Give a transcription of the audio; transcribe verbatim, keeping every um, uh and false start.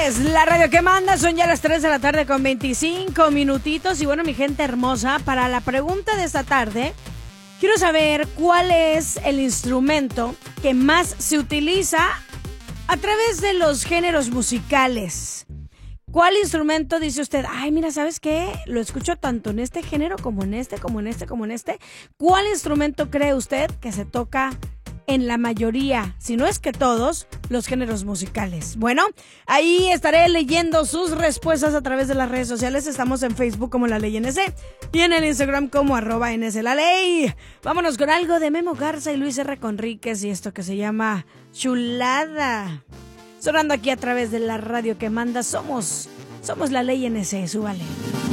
es la radio que manda, son ya las tres de la tarde con veinticinco minutitos. Y bueno, mi gente hermosa, para la pregunta de esta tarde, quiero saber cuál es el instrumento que más se utiliza a través de los géneros musicales. ¿Cuál instrumento dice usted? Ay, mira, ¿sabes qué? Lo escucho tanto en este género como en este, como en este, como en este. ¿Cuál instrumento cree usted que se toca en la mayoría, si no es que todos, los géneros musicales? Bueno, ahí estaré leyendo sus respuestas a través de las redes sociales. Estamos en Facebook como La Ley N S y en el Instagram como arroba N S La Ley. Vámonos con algo de Memo Garza y Luis R. Conríquez y esto que se llama Chulada. Sonando aquí a través de la radio que manda, somos, somos La Ley N S, súbale.